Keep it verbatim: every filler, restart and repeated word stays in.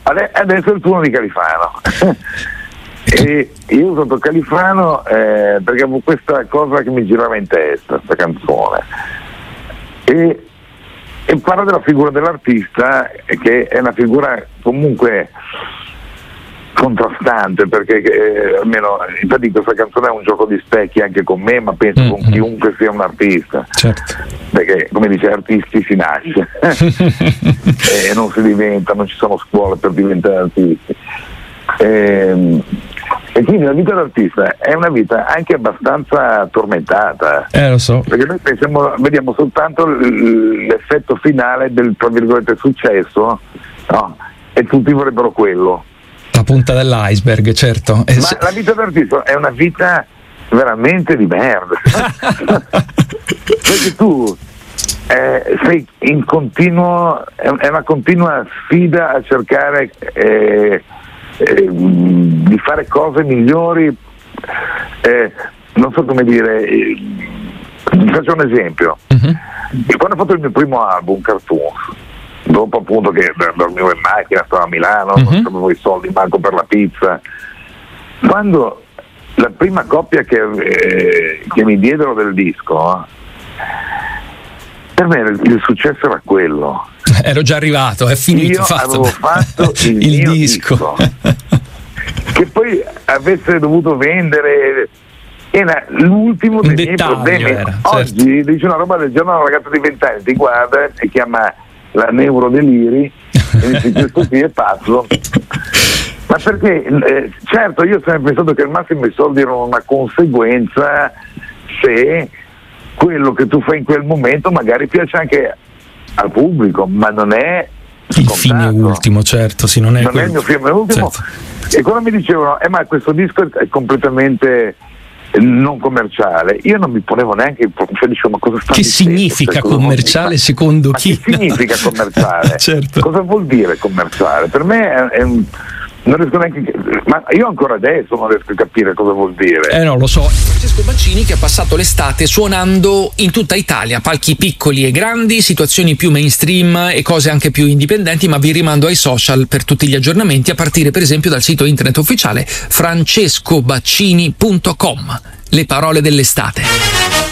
Adesso è il turno di Califano. E io ho usato Califano eh, perché avevo questa cosa che mi girava in testa, questa canzone, e, e parla della figura dell'artista, che è una figura comunque contrastante, perché eh, almeno infatti questa canzone è un gioco di specchi anche con me, ma penso mm-hmm. con chiunque sia un artista, certo. Perché come dice, artisti si nasce e non si diventa, non ci sono scuole per diventare artisti. E, e quindi la vita d'artista è una vita anche abbastanza tormentata, eh lo so, perché noi pensiamo, vediamo soltanto l'effetto finale del, tra virgolette, successo, no? E tutti vorrebbero quello, la punta dell'iceberg, certo. Ma se... la vita d'artista è una vita veramente di merda perché tu eh, sei in continuo, è una continua sfida a cercare eh, Eh, di fare cose migliori, eh, non so come dire, eh, vi faccio un esempio. Uh-huh. Quando ho fatto il mio primo album, Cartoons, dopo appunto che dormivo in macchina, stavo a Milano, uh-huh. non avevo i soldi manco per la pizza, quando la prima coppia che, eh, che mi diedero del disco, per me il, il successo era quello. Ero già arrivato, è finito. Io fatto. avevo fatto il, il mio disco, disco. Che poi avesse dovuto vendere era l'ultimo dei miei problemi. Era, oggi certo. dice una roba del giorno, una ragazza di venti anni ti guarda e chiama la neurodeliri e dice questo qui è pazzo. Ma perché eh, certo, io ho sempre pensato che al massimo i soldi erano una conseguenza se quello che tu fai in quel momento magari piace anche al pubblico, ma non è il scontato. fine ultimo, certo, sì, non è, non quello... è il mio fine ultimo, certo. E quando mi dicevano eh ma questo disco è completamente non commerciale, io non mi ponevo neanche il problema, cioè dicevo ma cosa sta che dicendo, significa cioè, commerciale secondo ma chi? Che significa commerciale? Certo. Cosa vuol dire commerciale? Per me è, è un non riesco neanche, ma io ancora adesso non riesco a capire cosa vuol dire. Eh no, lo so. Francesco Baccini, che ha passato l'estate suonando in tutta Italia, palchi piccoli e grandi, situazioni più mainstream e cose anche più indipendenti, ma vi rimando ai social per tutti gli aggiornamenti, a partire per esempio dal sito internet ufficiale francesco baccini punto com. Le parole dell'estate.